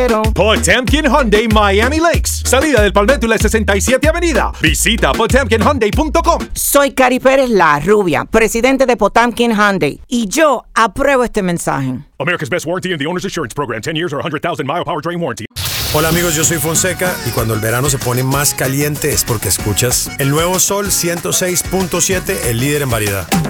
Potemkin Hyundai Miami Lakes. Salida del Palmetto y la 67 Avenida. Visita potemkinhyundai.com. Soy Cari Pérez, la rubia, presidente de Potemkin Hyundai. Y yo apruebo este mensaje. America's Best Warranty and the Owner's Assurance Program. 10 years or 100,000 mile powertrain warranty. Hola amigos, yo soy Fonseca y cuando el verano se pone más caliente es porque escuchas el nuevo Sol 106.7, el líder en variedad.